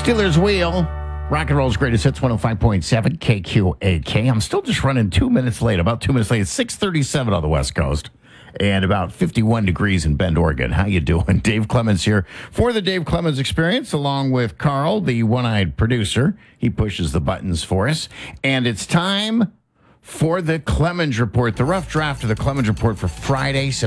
Steelers Wheel. Rock and Roll's greatest hits, 105.7 KQAK. I'm still just running 2 minutes late, about 2 minutes late. It's 6:37 on the West Coast and about 51 degrees in Bend, Oregon. How you doing? Dave Clemens here for the Dave Clemens Experience, along with Carl, the one-eyed producer. He pushes the buttons for us. And it's time for the Clemens Report, the rough draft of the Clemens Report for Friday,